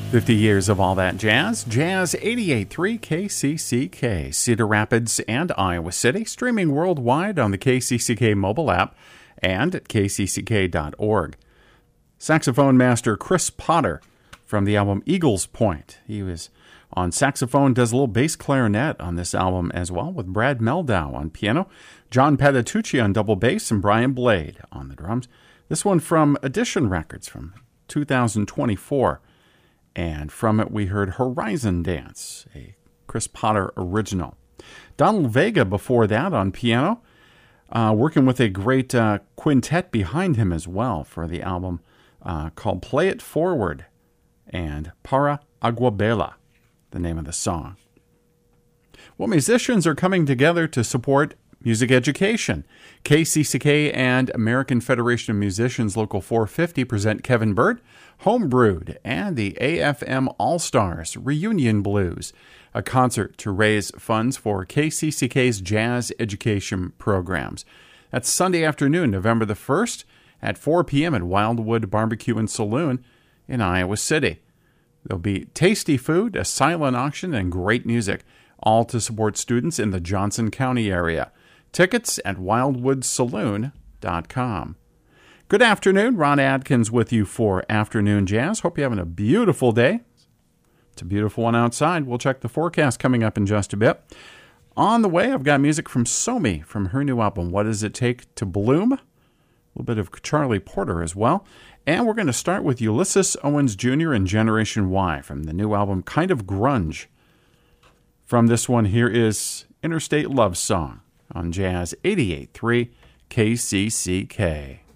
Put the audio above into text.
50 years of all that jazz. Jazz 88.3 KCCK, Cedar Rapids and Iowa City, streaming worldwide on the KCCK mobile app and at kcck.org. Saxophone master Chris Potter from the album Eagles Point. He was on saxophone, does a little bass clarinet on this album as well, with Brad Meldow on piano, John Patitucci on double bass, and Brian Blade on the drums. This one from Edition Records from 2024. And from it, we heard Horizon Dance, a Chris Potter original. Donald Vega before that on piano, working with a great quintet behind him as well for the album called Play It Forward, and Para Aguabela, the name of the song. Well, musicians are coming together to support music education. KCCK and American Federation of Musicians Local 450 present Kevin Burt, Homebrewed, and the AFM All-Stars Reunion Blues, a concert to raise funds for KCCK's jazz education programs. That's Sunday afternoon, November the 1st at 4 p.m. at Wildwood Barbecue and Saloon in Iowa City. There'll be tasty food, a silent auction, and great music, all to support students in the Johnson County area. Tickets at wildwoodsaloon.com. Good afternoon. Ron Adkins with you for Afternoon Jazz. Hope you're having a beautiful day. It's a beautiful one outside. We'll check the forecast coming up in just a bit. On the way, I've got music from Somi from her new album, What Does It Take to Bloom? A little bit of Charlie Porter as well. And we're going to start with Ulysses Owens Jr. and Generation Y from the new album, Kind of Grunge. From this one, here is Interstate Love Song on Jazz 88.3 KCCK.